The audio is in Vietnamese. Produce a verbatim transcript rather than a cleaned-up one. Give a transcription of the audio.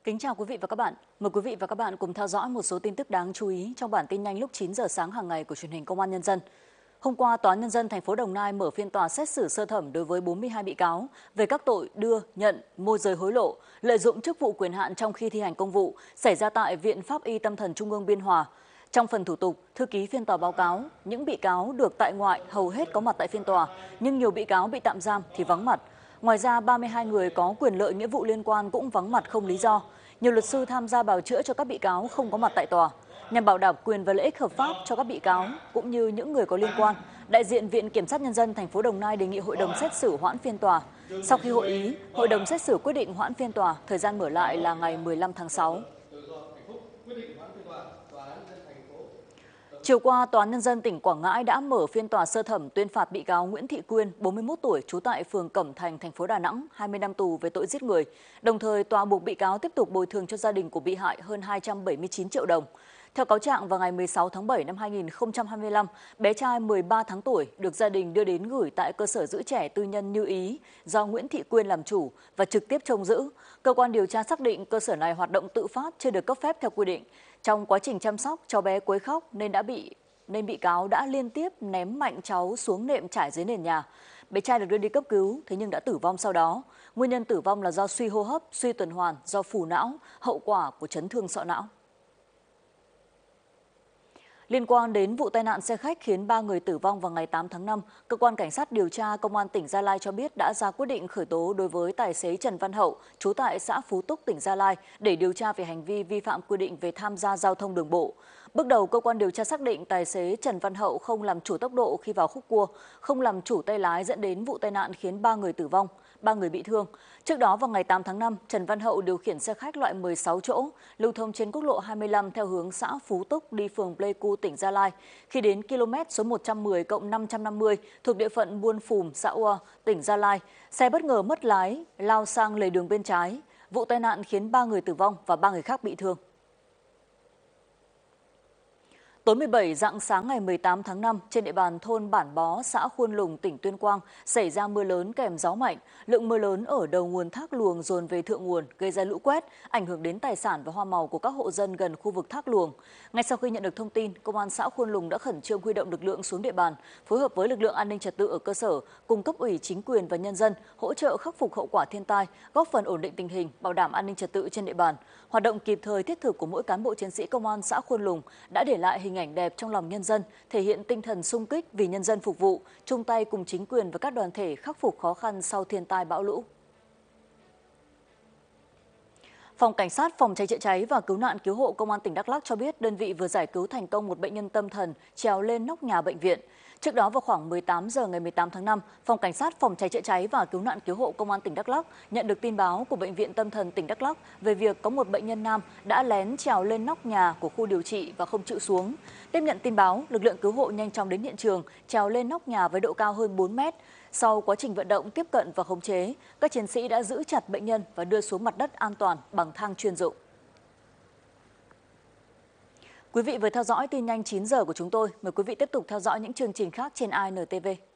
Kính chào quý vị và các bạn. Mời quý vị và các bạn cùng theo dõi một số tin tức đáng chú ý trong bản tin nhanh lúc chín giờ sáng hàng ngày của truyền hình Công an Nhân dân. Hôm qua, Tòa án Nhân dân thành phố Đồng Nai mở phiên tòa xét xử sơ thẩm đối với bốn mươi hai bị cáo về các tội đưa, nhận, môi giới hối lộ, lợi dụng chức vụ quyền hạn trong khi thi hành công vụ xảy ra tại Viện Pháp y Tâm thần Trung ương Biên Hòa. Trong phần thủ tục, thư ký phiên tòa báo cáo những bị cáo được tại ngoại hầu hết có mặt tại phiên tòa, nhưng nhiều bị cáo bị tạm giam thì vắng mặt. Ngoài ra, ba mươi hai người có quyền lợi nghĩa vụ liên quan cũng vắng mặt không lý do. Nhiều luật sư tham gia bào chữa cho các bị cáo không có mặt tại tòa. Nhằm bảo đảm quyền và lợi ích hợp pháp cho các bị cáo cũng như những người có liên quan, đại diện Viện Kiểm sát Nhân dân thành phố Đồng Nai đề nghị hội đồng xét xử hoãn phiên tòa. Sau khi hội ý, hội đồng xét xử quyết định hoãn phiên tòa, thời gian mở lại là ngày mười lăm tháng sáu. Chiều qua, Tòa án Nhân dân tỉnh Quảng Ngãi đã mở phiên tòa sơ thẩm tuyên phạt bị cáo Nguyễn Thị Quyên, bốn mươi mốt tuổi, trú tại phường Cẩm Thành, thành phố Đà Nẵng, hai mươi năm tù về tội giết người. Đồng thời, tòa buộc bị cáo tiếp tục bồi thường cho gia đình của bị hại hơn hai trăm bảy mươi chín triệu đồng. Theo cáo trạng, vào ngày mười sáu tháng bảy năm hai nghìn không trăm hai mươi lăm, bé trai mười ba tháng tuổi được gia đình đưa đến gửi tại cơ sở giữ trẻ tư nhân Như Ý do Nguyễn Thị Quyên làm chủ và trực tiếp trông giữ. Cơ quan điều tra xác định cơ sở này hoạt động tự phát, chưa được cấp phép theo quy định. Trong quá trình chăm sóc, cháu bé quấy khóc nên đã bị nên bị cáo đã liên tiếp ném mạnh cháu xuống nệm trải dưới nền nhà. Bé trai được đưa đi cấp cứu, thế nhưng đã tử vong sau đó. Nguyên nhân tử vong là do suy hô hấp, suy tuần hoàn, do phù não, hậu quả của chấn thương sọ não. Liên quan đến vụ tai nạn xe khách khiến ba người tử vong vào ngày tám tháng năm, Cơ quan Cảnh sát điều tra Công an tỉnh Gia Lai cho biết đã ra quyết định khởi tố đối với tài xế Trần Văn Hậu, trú tại xã Phú Túc, tỉnh Gia Lai, để điều tra về hành vi vi phạm quy định về tham gia giao thông đường bộ. Bước đầu, cơ quan điều tra xác định tài xế Trần Văn Hậu không làm chủ tốc độ khi vào khúc cua, không làm chủ tay lái dẫn đến vụ tai nạn khiến ba người tử vong, ba người bị thương. Trước đó, vào ngày tám tháng năm, Trần Văn Hậu điều khiển xe khách loại mười sáu chỗ, lưu thông trên quốc lộ hai mươi lăm theo hướng xã Phú Túc đi phường Pleiku, tỉnh Gia Lai. Khi đến km số một trăm mười cộng năm trăm năm mươi thuộc địa phận Buôn Phùm, xã Ua, tỉnh Gia Lai, xe bất ngờ mất lái, lao sang lề đường bên trái. Vụ tai nạn khiến ba người tử vong và ba người khác bị thương. Tối mười bảy rạng sáng ngày mười tám tháng năm, trên địa bàn thôn Bản Bó, xã Khuôn Lùng, tỉnh Tuyên Quang, xảy ra mưa lớn kèm gió mạnh. Lượng mưa lớn ở đầu nguồn thác luồng dồn về thượng nguồn, gây ra lũ quét, ảnh hưởng đến tài sản và hoa màu của các hộ dân gần khu vực thác luồng. Ngay sau khi nhận được thông tin, Công an xã Khuôn Lùng đã khẩn trương huy động lực lượng xuống địa bàn, phối hợp với lực lượng an ninh trật tự ở cơ sở, cùng cấp ủy chính quyền và nhân dân hỗ trợ khắc phục hậu quả thiên tai, góp phần ổn định tình hình, bảo đảm an ninh trật tự trên địa bàn. Hoạt động kịp thời thiết thực của mỗi cán bộ chiến sĩ Công an xã Khuôn Lùng đã để lại hình ảnh đẹp trong lòng nhân dân, thể hiện tinh thần xung kích vì nhân dân phục vụ, chung tay cùng chính quyền và các đoàn thể khắc phục khó khăn sau thiên tai bão lũ. Phòng Cảnh sát Phòng cháy chữa cháy và Cứu nạn Cứu hộ Công an tỉnh Đắk Lắk cho biết đơn vị vừa giải cứu thành công một bệnh nhân tâm thần trèo lên nóc nhà bệnh viện. Trước đó vào khoảng mười tám giờ ngày mười tám tháng năm, Phòng Cảnh sát Phòng cháy chữa cháy và Cứu nạn Cứu hộ Công an tỉnh Đắk Lắk nhận được tin báo của Bệnh viện Tâm thần tỉnh Đắk Lắk về việc có một bệnh nhân nam đã lén trèo lên nóc nhà của khu điều trị và không chịu xuống. Tiếp nhận tin báo, lực lượng cứu hộ nhanh chóng đến hiện trường, trèo lên nóc nhà với độ cao hơn bốn mét. Sau quá trình vận động, tiếp cận và khống chế, các chiến sĩ đã giữ chặt bệnh nhân và đưa xuống mặt đất an toàn bằng thang chuyên dụng. Quý vị vừa theo dõi tin nhanh chín giờ của chúng tôi. Mời quý vị tiếp tục theo dõi những chương trình khác trên i en tê vê.